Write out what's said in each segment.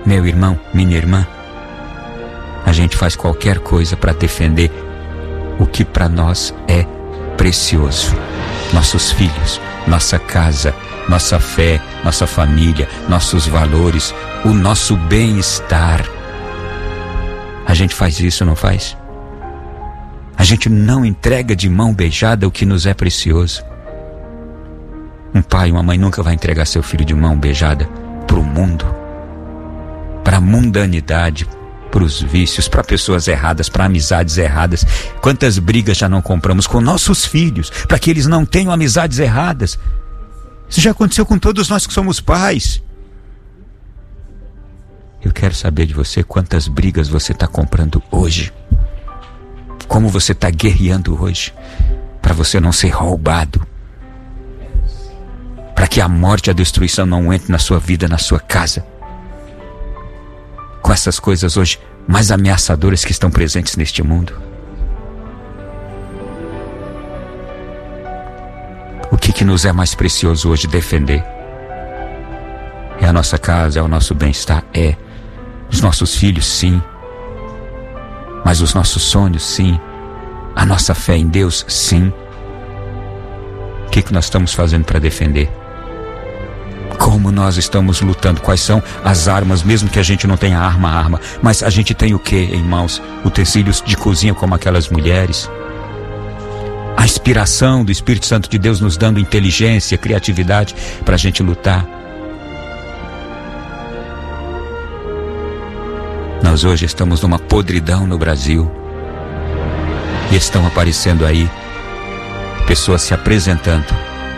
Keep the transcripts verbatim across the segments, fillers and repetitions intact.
Meu irmão, minha irmã, a gente faz qualquer coisa para defender o que para nós é precioso. Nossos filhos, nossa casa, nossa fé, nossa família, nossos valores, o nosso bem-estar. A gente faz isso, não faz? A gente não entrega de mão beijada o que nos é precioso. Um pai, uma mãe nunca vai entregar seu filho de mão beijada para o mundo, para a mundanidade, para os vícios, para pessoas erradas, para amizades erradas. Quantas brigas já não compramos com nossos filhos para que eles não tenham amizades erradas? Isso já aconteceu com todos nós que somos pais. Eu quero saber de você quantas brigas você está comprando hoje. Como você está guerreando hoje para você não ser roubado, para que a morte e a destruição não entre na sua vida, na sua casa, com essas coisas hoje mais ameaçadoras que estão presentes neste mundo. O que que nos é mais precioso hoje defender? É a nossa casa, é o nosso bem-estar? É. Os nossos filhos, sim. Mas os nossos sonhos, sim. A nossa fé em Deus, sim. O que que nós estamos fazendo para defender? Como nós estamos lutando? Quais são as armas, mesmo que a gente não tenha arma, arma, mas a gente tem o que em mãos? Utensílios de cozinha como aquelas mulheres. A inspiração do Espírito Santo de Deus nos dando inteligência, criatividade para a gente lutar. Nós hoje estamos numa podridão no Brasil. E estão aparecendo aí pessoas se apresentando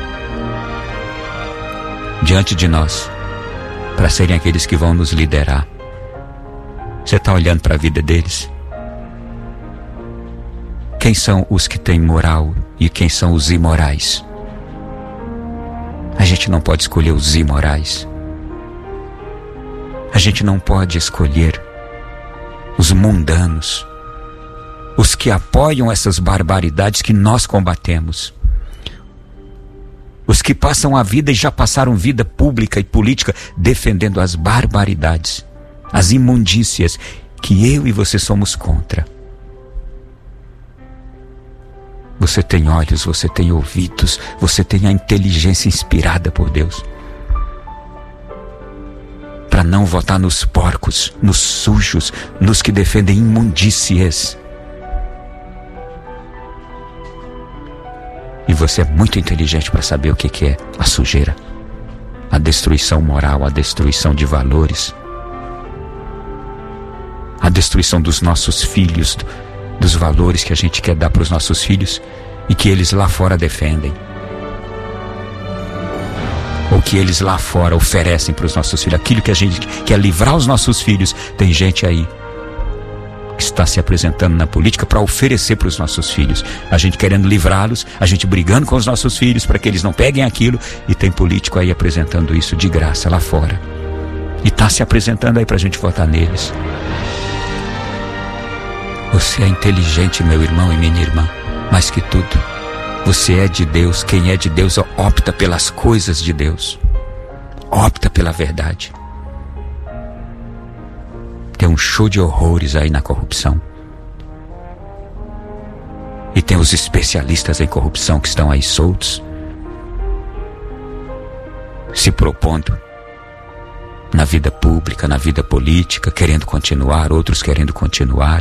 diante de nós para serem aqueles que vão nos liderar. Você está olhando para a vida deles? Quem são os que têm moral e quem são os imorais? A gente não pode escolher os imorais. A gente não pode escolher os mundanos, os que apoiam essas barbaridades que nós combatemos. Os que passam a vida e já passaram vida pública e política defendendo as barbaridades, as imundícias que eu e você somos contra. Você tem olhos, você tem ouvidos, você tem a inteligência inspirada por Deus para não votar nos porcos, nos sujos, nos que defendem imundícias. E você é muito inteligente para saber o que que é a sujeira, a destruição moral, a destruição de valores, a destruição dos nossos filhos, dos valores que a gente quer dar para os nossos filhos e que eles lá fora defendem, ou que eles lá fora oferecem para os nossos filhos. Aquilo que a gente quer livrar os nossos filhos, tem gente aí que está se apresentando na política para oferecer para os nossos filhos. A gente querendo livrá-los, a gente brigando com os nossos filhos para que eles não peguem aquilo, e tem político aí apresentando isso de graça lá fora. E está se apresentando aí para a gente votar neles. Você é inteligente, meu irmão e minha irmã, mais que tudo. Você é de Deus. Quem é de Deus opta pelas coisas de Deus, opta pela verdade. Tem um show de horrores aí na corrupção. E tem os especialistas em corrupção que estão aí soltos, se propondo na vida pública, na vida política, querendo continuar, outros querendo continuar.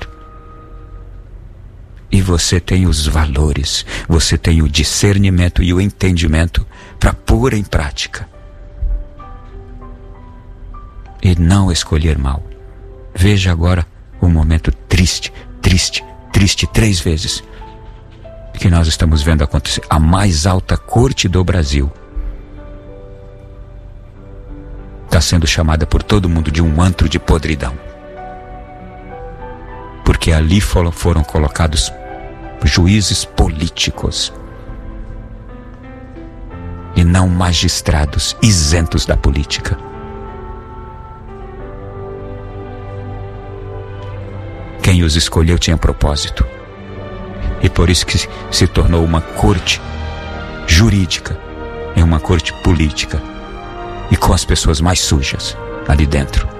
E você tem os valores, você tem o discernimento e o entendimento para pôr em prática e não escolher mal. Veja agora o momento triste, triste, triste três vezes que nós estamos vendo acontecer. A mais alta corte do Brasil está sendo chamada por todo mundo de um antro de podridão, porque ali foram, foram colocados juízes políticos e não magistrados isentos da política. Quem os escolheu tinha propósito, e por isso que se tornou uma corte jurídica em uma corte política, e com as pessoas mais sujas ali dentro.